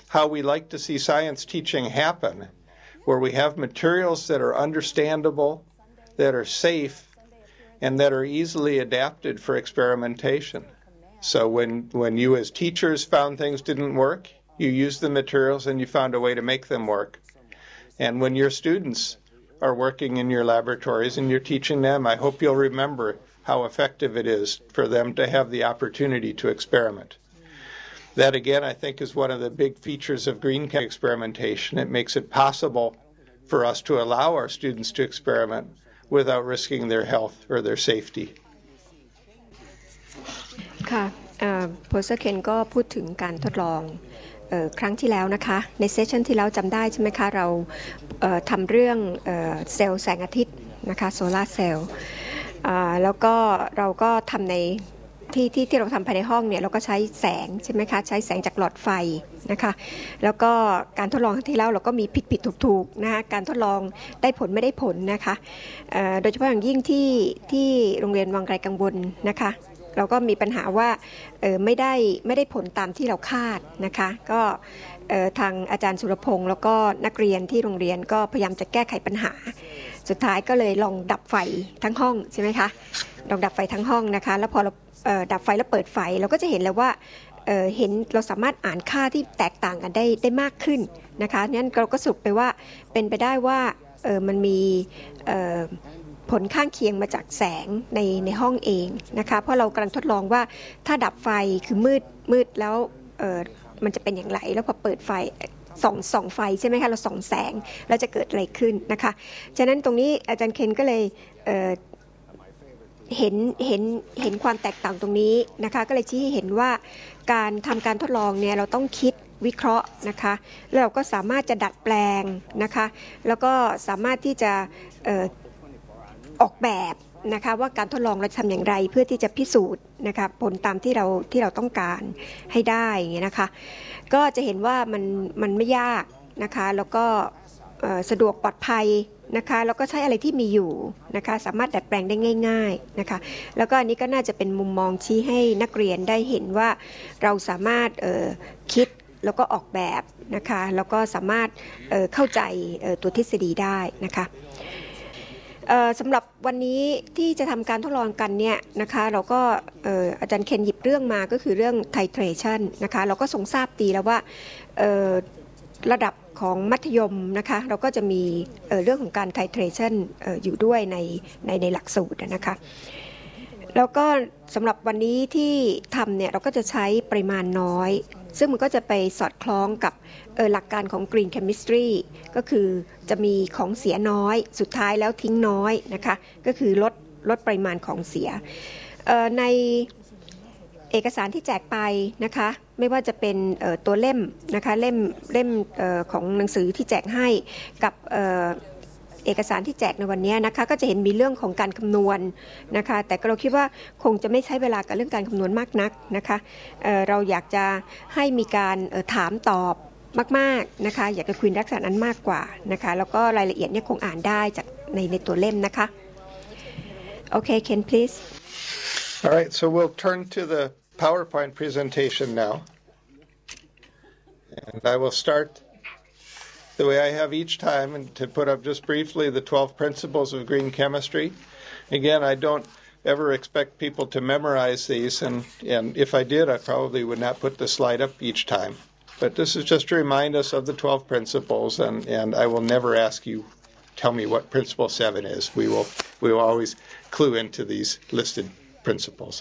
how we like to see science teaching happen, where we have materials that are understandable, that are safe, and that are easily adapted for experimentation. So when you as teachers found things didn't work, you used the materials and you found a way to make them work. And when your students are working in your laboratories and you're teaching them, I hope you'll remember how effective it is for them to have the opportunity to experiment. That, again, I think is one of the big features of green experimentation. It makes it possible for us to allow our students to experiment without risking their health or their safety. ค่ะโปรเฟสเซอร์เคนก็พูดถึงการทดลองครั้งที่แล้วนะคะในเซสชันที่แล้วจำได้ใช่ไหมคะเราทำเรื่องเซลล์แสงอาทิตย์นะคะโซลาร์เซลล์แล้วก็เราก็ทำในที่เราทำภายในห้องเนี่ยเราก็ใช้แสงใช่ไหมคะใช้แสงจากหลอดไฟนะคะแล้วก็การทดลองที่แล้วเราก็มีผิดถูกนะคะการทดลองได้ผลไม่ได้ผลนะคะโดยเฉพาะอย่างยิ่งที่โรงเรียนวังไกลกังวลนะคะเราก็มีปัญหาว่าไม่ได้ผลตามที่เราคาดนะคะก็ทางอาจารย์สุรพงศ์แล้วก็นักเรียนที่โรงเรียนก็พยายามจะแก้ไขปัญหาสุดท้ายก็เลยลองดับไฟทั้งห้องใช่ไหมคะลองดับไฟทั้งห้องนะคะแล้วพอเราดับไฟแล้วเปิดไฟเราก็จะเห็นแล้วว่าเห็นเราสามารถอ่านค่าที่แตกต่างกันได้มากขึ้นนะคะนั้นเราก็สรุปไปว่าเป็นไปได้ว่ามันมีผลข้างเคียงมาจากแสงในห้องเองนะคะเพราะเรากำลังทดลองว่าถ้าดับไฟคือมืดแล้วมันจะเป็นอย่างไรแล้วพอเปิดไฟส่องไฟใช่ไหมคะเราส่องแสงแล้วจะเกิดอะไรขึ้นนะคะฉะนั้นตรงนี้อาจารย์เคนก็เลยเห็นความแตกต่างตรงนี้นะคะก็เลยชี้ให้เห็นว่าการทำการทดลองเนี่ยเราต้องคิดวิเคราะห์นะคะแล้วเราก็สามารถจะดัดแปลงนะคะแล้วก็สามารถที่จะออกแบบนะคะว่าการทดลองเราทำอย่างไรเพื่อที่จะพิสูจน์นะคะผลตามที่เราต้องการให้ได้อย่างเงี้ยนะคะก็จะเห็นว่ามันไม่ยากนะคะแล้วก็สะดวกปลอดภัยนะคะแล้วก็ใช้อะไรที่มีอยู่นะคะสามารถดัดแปลงได้ง่ายๆนะคะแล้วก็อันนี้ก็น่าจะเป็นมุมมองชี้ให้นักเรียนได้เห็นว่าเราสามารถคิดแล้วก็ออกแบบนะคะแล้วก็สามารถเข้าใจตัวทฤษฎีได้นะคะสำหรับวันนี้ที่จะทำการทดลองกันเนี่ยนะคะเราก็อาจารย์เคนหยิบเรื่องมาก็คือเรื่อง titration นะคะเราก็ทรงทราบดีแล้วว่าระดับของมัธยมนะคะเราก็จะมีเรื่องของการ titration อยู่ด้วยในหลักสูตรนะคะแล้วก็สำหรับวันนี้ที่ทำเนี่ยเราก็จะใช้ปริมาณน้อยซึ่งมันก็จะไปสอดคล้องกับหลักการของ Green Chemistry ก็คือจะมีของเสียน้อยสุดท้ายแล้วทิ้งน้อยนะคะก็คือลดปริมาณของเสียในเอกสารที่แจกไปนะคะไม่ว่าจะเป็นตัวเล่มนะคะเล่มของหนังสือที่แจกให้กับเอกสารที่แจกในวันนี้นะคะก็จะเห็นมีเรื่องของการคำนวณนะคะแต่เราคิดว่าคงจะไม่ใช้เวลากับเรื่องการคำนวณมากนักนะคะเราอยากจะให้มีการถามตอบมากๆนะคะอยากจะคุยลักษณะนั้นมากกว่านะคะแล้วก็รายละเอียดเนี่ยคงอ่านได้จากในตัวเล่มนะคะโอเค Ken please All right, so we'll turn to the PowerPoint presentation now, and I will start the way I have each time, and to put up just briefly the 12 principles of green chemistry. Again, I don't ever expect people to memorize these, and if I did, I probably would not put the slide up each time. But this is just to remind us of the 12 principles, and I will never ask you, tell me what principle 7 is. We will always clue into these listed principles.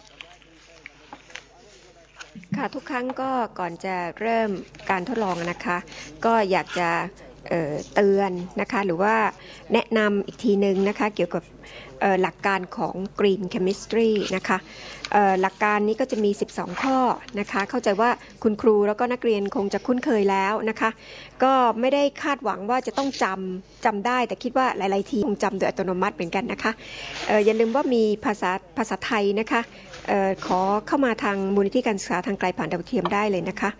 ค่ะทุกครั้งก็ก่อนจะเริ่มการทดลองนะคะก็อยากจะเตือนนะคะหรือว่าแนะนำอีกทีนึงนะคะเกี่ยวกับหลักการของ Green Chemistry นะคะหลักการนี้ก็จะมี12ข้อนะคะเข้าใจว่าคุณครูแล้วก็นักเรียนคงจะคุ้นเคยแล้วนะคะก็ไม่ได้คาดหวังว่าจะต้องจำได้แต่คิดว่าหลายๆทีคงจำโดยอัตโนมัติเหมือนกันนะคะอย่าลืมว่ามีภาษาไทยนะคะขอเข้ามาทางมูลนิธิการศึกษาทางไกลผ่านดาวเทียมได้เลยนะคะ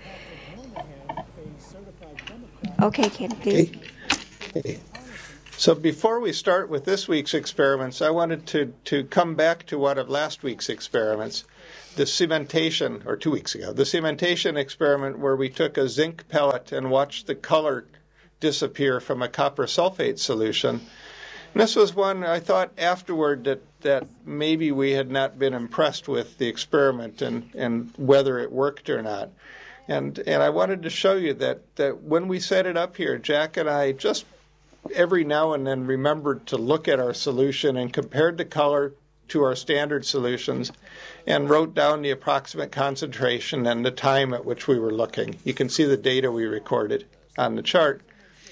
Okay, Ken, please. Okay. So before we start with this week's experiments, I wanted to come back to one of last week's experiments. the cementation, or 2 weeks ago, the cementation experiment where we took a zinc pellet and watched the color disappear from a copper sulfate solution. And this was one I thought afterward that maybe we had not been impressed with the experiment and whether it worked or not. And I wanted to show you that when we set it up here, Jack and I just every now and then remembered to look at our solution and compared the color to our standard solutions and wrote down the approximate concentration and the time at which we were looking. You can see the data we recorded on the chart.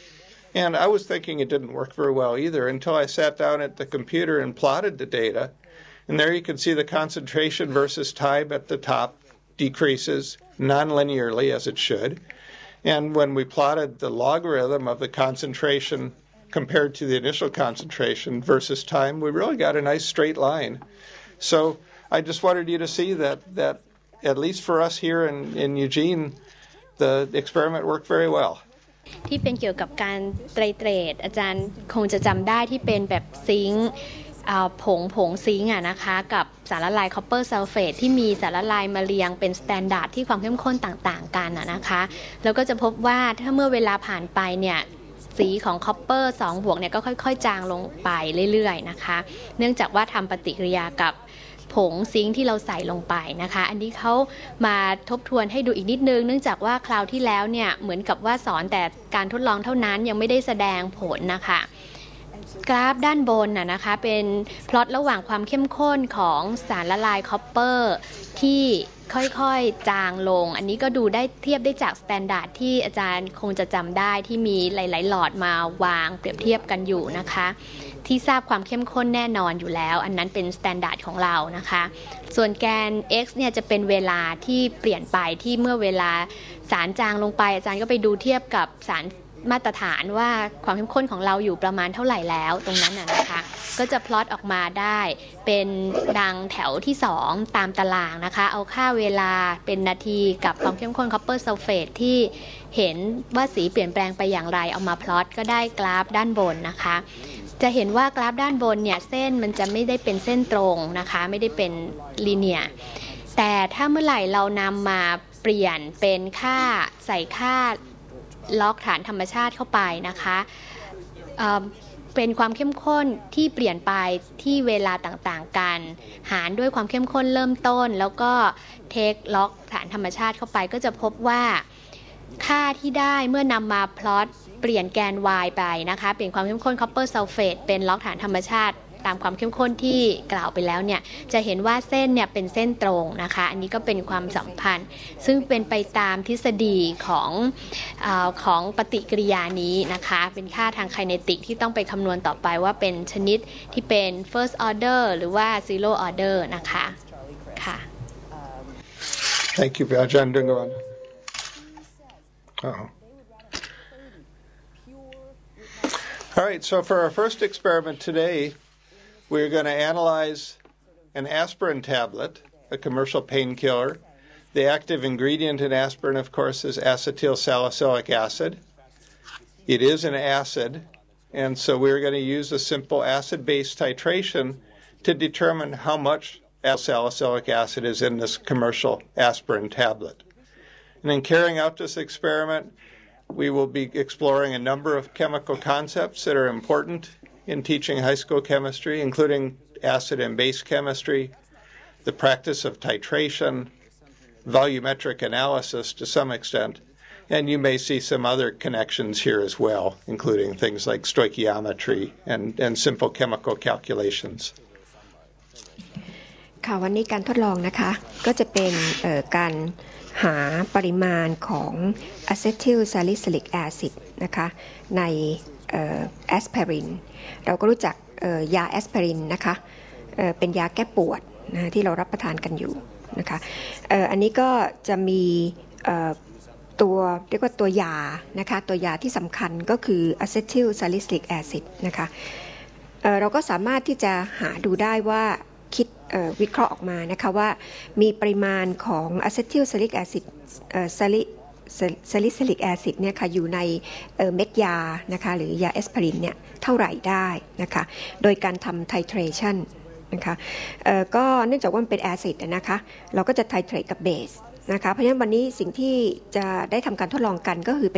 And I was thinking it didn't work very well either until I sat down at the computer and plotted the data. And there you can see the concentration versus time at the top decreases non-linearly as it should. And when we plotted the logarithm of the concentration compared to the initial concentration versus time, we really got a nice straight line. So I just wanted you to see that at least for us here in Eugene, the experiment worked very well. ที่เป็นเกี่ยวกับการเทรดอาจารย์คงจะจำได้ที่เป็นแบบซิงค์ผงซิงค์นะคะกับสารละลายคอปเปอร์ซัลเฟตที่มีสารละลายมาเรียงเป็นสแตนดาร์ดที่ความเข้มข้นต่างๆกันนะคะแล้วก็จะพบว่าถ้าเมื่อเวลาผ่านไปเนี่ยสีของคอปเปอร์2บวกเนี่ยก็ค่อยๆจางลงไปเรื่อยๆนะคะเนื่องจากว่าทำปฏิกิริยากับผงซิงค์ที่เราใส่ลงไปนะคะอันนี้เขามาทบทวนให้ดูอีกนิดนึงเนื่องจากว่าคราวที่แล้วเนี่ยเหมือนกับว่าสอนแต่การทดลองเท่านั้นยังไม่ได้แสดงผลนะคะกราฟด้านบนนะคะเป็นพล็อตระหว่างความเข้มข้นของสารละลายคอปเปอร์ที่ค่อยๆจางลงอันนี้ก็ดูได้เทียบได้จากสแตนดาร์ดที่อาจารย์คงจะจำได้ที่มีหลายๆหลอดมาวางเปรียบเทียบกันอยู่นะคะที่ทราบความเข้มข้นแน่นอนอยู่แล้วอันนั้นเป็นสแตนดาร์ดของเรานะคะส่วนแกน x เนี่ยจะเป็นเวลาที่เปลี่ยนไปที่เมื่อเวลาสารจางลงไปอาจารย์ก็ไปดูเทียบกับสารมาตรฐานว่าความเข้มข้นของเราอยู่ประมาณเท่าไหร่แล้วตรงนั้นนะคะก็จะพลอตออกมาได้เป็นดังแถวที่2ตามตารางนะคะเอาค่าเวลาเป็นนาทีกับความเข้มข้นคอปเปอร์ซัลเฟตที่เห็นว่าสีเปลี่ยนแปลงไปอย่างไรเอามาพลอตก็ได้กราฟด้านบนนะคะจะเห็นว่ากราฟด้านบนเนี่ยเส้นมันจะไม่ได้เป็นเส้นตรงนะคะไม่ได้เป็นลีเนียร์แต่ถ้าเมื่อไหร่เรานำมาเปลี่ยนเป็นใส่ค่าล็อกฐานธรรมชาติเข้าไปนะคะเป็นความเข้มข้นที่เปลี่ยนไปที่เวลาต่างๆกันหารด้วยความเข้มข้นเริ่มต้นแล้วก็เทคล็อกฐานธรรมชาติเข้าไปก็จะพบว่าค่าที่ได้เมื่อนำมาพลอตเปลี่ยนแกน y ไปนะคะเปลี่ยนความเข้มข้นคอปเปอร์ซัลเฟตเป็นล็อกฐานธรรมชาติตามความเข้มข้นที่กล่าวไปแล้วเนี่ยจะเห็นว่าเส้นเนี่ยเป็นเส้นตรงนะคะอันนี้ก็เป็นความสัมพันธ์ซึ่งเป็นไปตามทฤษฎีของปฏิกิริยานี้นะคะเป็นค่าทางไคเนติกที่ต้องไปคำนวณต่อไปว่าเป็นชนิดที่เป็น first order หรือว่า zero order นะคะค่ะ Thank you, Ajahn Dungawan. All right, so for our first experiment today, we're going to analyze an aspirin tablet, a commercial painkiller. The active ingredient in aspirin, of course, is acetyl salicylic acid. It is an acid, and so we're going to use a simple acid-base titration to determine how much salicylic acid is in this commercial aspirin tablet. And in carrying out this experiment, we will be exploring a number of chemical concepts that are important in teaching high school chemistry, including acid and base chemistry, the practice of titration, volumetric analysis to some extent, and you may see some other connections here as well, including things like stoichiometry and simple chemical calculations. ค่ะวันนี้การทดลองนะคะก็จะเป็นการหาปริมาณของอะเซทิลซาลิซิลิกแอซิดนะคะในแอสไพรินเราก็รู้จักยาแอสไพรินนะคะเป็นยาแก้ปวดนะที่เรารับประทานกันอยู่นะคะอันนี้ก็จะมีตัวเรียกว่าตัวยานะคะตัวยาที่สำคัญก็คืออะเซทิลซาลิซิลิกแอซิดนะคะเราก็สามารถที่จะหาดูได้ว่าคิดวิเคราะห์ออกมานะคะว่ามีปริมาณของอะเซทิลซาลิซิลิกแอซิดซาลิซิลิกแอซิดเนี่ยค่ะอยู่ในเม็ดยานะคะหรือยาแอสไพรินเนี่ยเท่าไหร่ได้นะคะโดยการทำไทเทรชันนะคะก็เนื่องจากว่ามันเป็นแอซิดนะคะเราก็จะไทเทรตกับเบสนะคะเพราะฉะนั้นวันนี้สิ่งที่จะได้ทำการทดลองกันก็คือ